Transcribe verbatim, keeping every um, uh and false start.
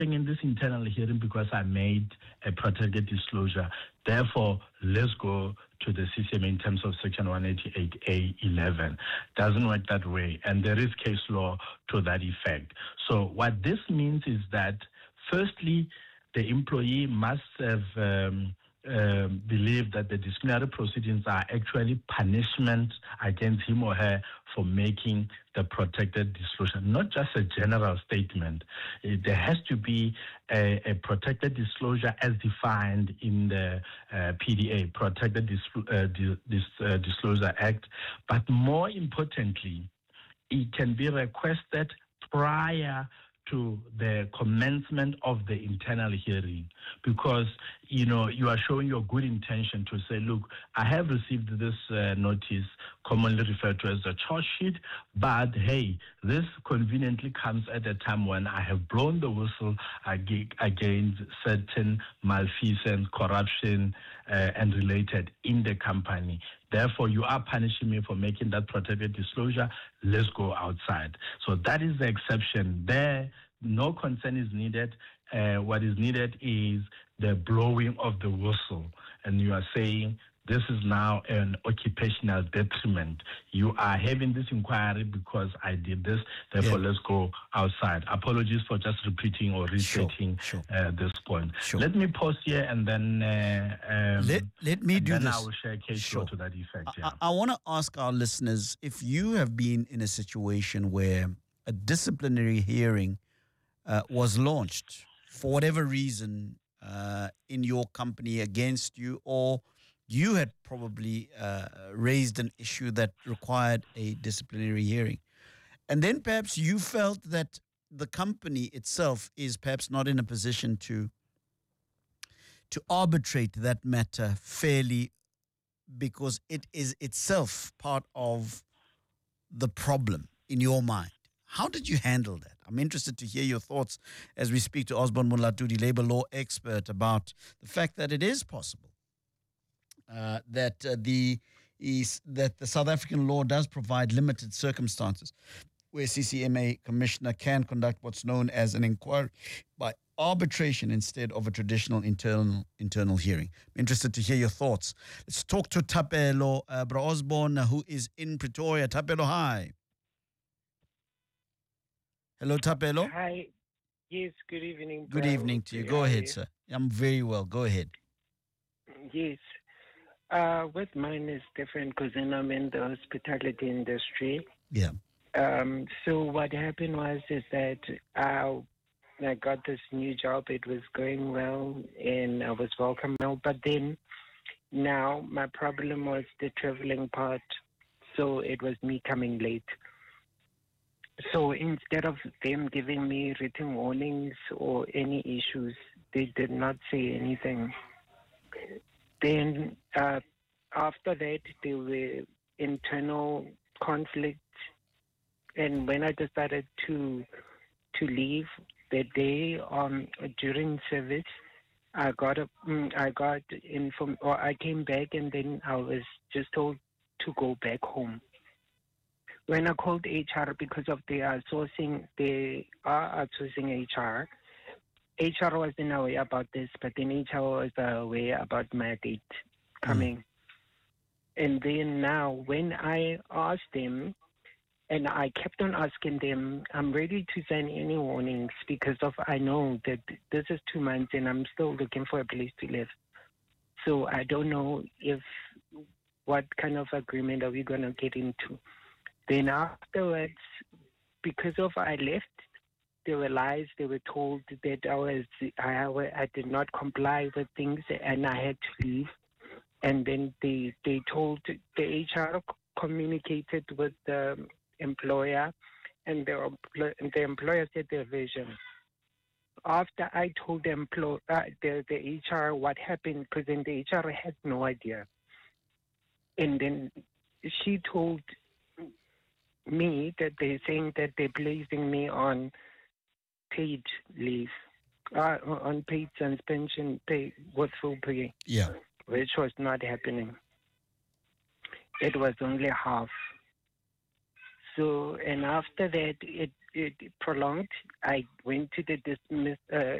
in this internal hearing because I made a protected disclosure. Therefore, let's go to the C C M A in terms of Section one eighty-eight A eleven. Doesn't work that way, and there is case law to that effect. So what this means is that, firstly, the employee must have um, uh, believed that the disciplinary proceedings are actually punishment against him or her for making the protected disclosure, not just a general statement. Uh, there has to be a, a protected disclosure as defined in the uh, P D A, Protected Dis- uh, Dis- Dis- uh, Disclosure Act. But more importantly, it can be requested prior to the commencement of the internal hearing, because, you know, you are showing your good intention to say, look, I have received this uh, notice, commonly referred to as a charge sheet, but hey, this conveniently comes at a time when I have blown the whistle ag- against certain malfeasance, corruption, uh, and related in the company. Therefore, you are punishing me for making that protected disclosure. Let's go outside. So that is the exception. There, no consent is needed. Uh, what is needed is the blowing of the whistle. And you are saying, this is now an occupational detriment. You are having this inquiry because I did this, therefore yeah. let's go outside. Apologies for just repeating or restating sure, sure. Uh, this point. Sure. Let me pause here and then uh, um, let, let me and do then this. I will share a case sure. law to that effect. I, Yeah. I, I want to ask our listeners, if you have been in a situation where a disciplinary hearing uh, was launched for whatever reason uh, in your company against you, or you had probably uh, raised an issue that required a disciplinary hearing, and then perhaps you felt that the company itself is perhaps not in a position to to arbitrate that matter fairly because it is itself part of the problem in your mind. How did you handle that? I'm interested to hear your thoughts as we speak to Osborne Mulatudi, labor law expert, about the fact that it is possible uh, that uh, the is that the South African law does provide limited circumstances where C C M A commissioner can conduct what's known as an inquiry by arbitration instead of a traditional internal internal hearing. I'm interested to hear your thoughts. Let's talk to Thapelo uh, Bra Osborne, who is in Pretoria. Thapelo, hi. Hello, Thapelo. Hi. Yes, good evening. Good Bra. evening to you. Go ahead, sir. I'm very well. Go ahead. Yes. Uh, what mine is different because I'm in the hospitality industry. Yeah. Um, so what happened was is that uh, I got this new job. It was going well, and I was welcome now. But then now my problem was the traveling part. So it was me coming late. So instead of them giving me written warnings or any issues, they did not say anything. Then uh, after that, there were internal conflicts. And when I decided to to leave that day um, during service, I got a, I got inform or I came back, and then I was just told to go back home. When I called H R because of the outsourcing, they are outsourcing H R. H R wasn't aware about this, but then H R was aware about my date coming. Mm. And then now, when I asked them, and I kept on asking them, I'm ready to sign any warnings because of I know that this is two months and I'm still looking for a place to live. So I don't know if what kind of agreement are we going to get into. Then afterwards, because of I left, there were lies. They were told that I was I, I did not comply with things and I had to leave. And then they they told the H R communicated with the employer, and the the employer said their version. After I told the employer, uh, the the H R what happened, because then the H R had no idea, and then she told me that they're saying that they're placing me on paid leave, uh, on paid suspension, pay with full pay. Yeah. Which was not happening. It was only half. So, and after that, it, it prolonged. I went to the dismiss, uh,